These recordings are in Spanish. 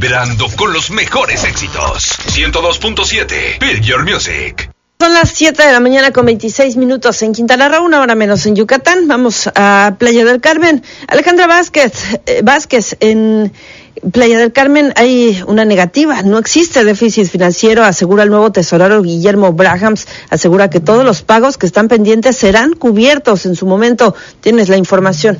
vibrando con los mejores éxitos. 102.7 Build Your Music. Son las 7 de la mañana con 26 minutos en Quintana Roo, 1 hora menos en Yucatán. Vamos a Playa del Carmen. Alejandra Vázquez, en Playa del Carmen hay una negativa. No existe déficit financiero, asegura el nuevo tesorero Guillermo Brahams. Asegura que todos los pagos que están pendientes serán cubiertos en su momento. Tienes la información.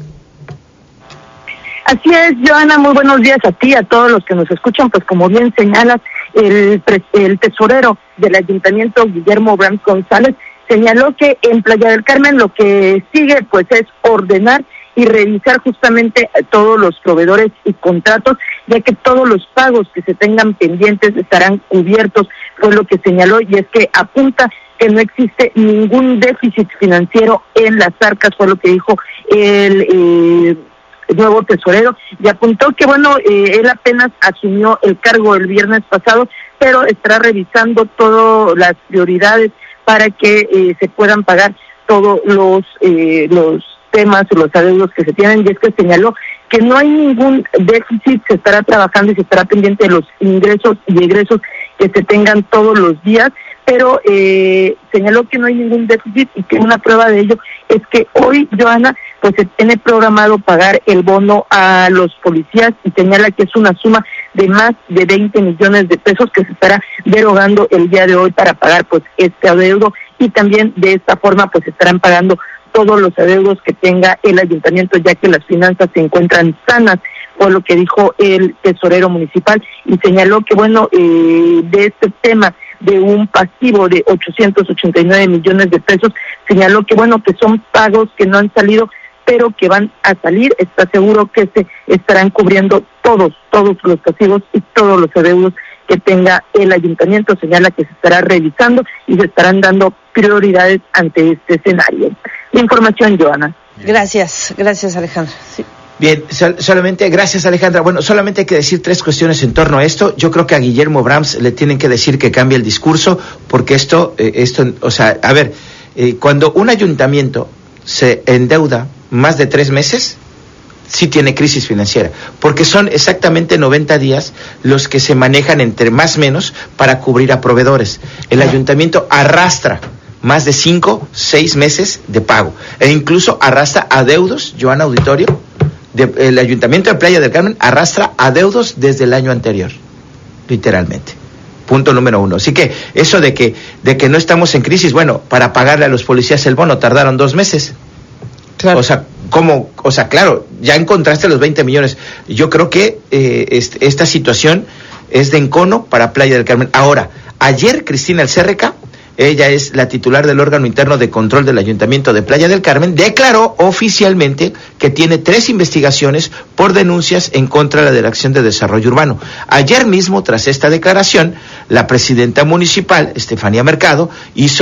Así es, Joana, muy buenos días a ti, a todos los que nos escuchan. Pues como bien señalas, el tesorero del ayuntamiento, Guillermo Brahams González, señaló que en Playa del Carmen lo que sigue pues es ordenar y revisar justamente a todos los proveedores y contratos, ya que todos los pagos que se tengan pendientes estarán cubiertos, fue lo que señaló, y es que apunta que no existe ningún déficit financiero en las arcas, fue lo que dijo el nuevo tesorero, y apuntó que él apenas asumió el cargo el viernes pasado, pero estará revisando todas las prioridades para que se puedan pagar todos los temas o los adeudos que se tienen, y es que señaló que no hay ningún déficit, se estará trabajando y se estará pendiente de los ingresos y egresos que se tengan todos los días, pero señaló que no hay ningún déficit y que una prueba de ello es que hoy, Joana, pues se tiene programado pagar el bono a los policías, y señala que es una suma de más de 20 millones de pesos que se estará derogando el día de hoy para pagar pues este adeudo, y también de esta forma pues estarán pagando todos los adeudos que tenga el ayuntamiento, ya que las finanzas se encuentran sanas, fue lo que dijo el tesorero municipal, y señaló que de este tema de un pasivo de 889 millones de pesos, señaló que que son pagos que no han salido, pero que van a salir. Está seguro que se estarán cubriendo todos los pasivos y todos los adeudos que tenga el ayuntamiento. Señala que se estará revisando y se estarán dando prioridades ante este escenario. La información, Joana. Gracias Alejandra. Sí. Bien, solamente, gracias Alejandra. Solamente hay que decir 3 cuestiones en torno a esto. Yo creo que a Guillermo Brahams le tienen que decir que cambie el discurso, porque cuando un ayuntamiento se endeuda más de 3 meses, sí tiene crisis financiera, porque son exactamente 90 días los que se manejan entre más o menos para cubrir a proveedores. El ayuntamiento arrastra más de 5, 6 meses de pago, e incluso arrastra adeudos, Joana Auditorio, el ayuntamiento de Playa del Carmen arrastra adeudos desde el año anterior, literalmente. Punto número 1. Así que eso de que no estamos en crisis, para pagarle a los policías el bono tardaron 2 meses. Claro. Claro, ya encontraste los 20 millones. Yo creo que esta situación es de encono para Playa del Carmen. Ahora, ayer Cristina Alcérreca, ella es la titular del órgano interno de control del Ayuntamiento de Playa del Carmen, declaró oficialmente que tiene 3 investigaciones por denuncias en contra de la Dirección de Desarrollo Urbano. Ayer mismo, tras esta declaración, la presidenta municipal, Estefanía Mercado, hizo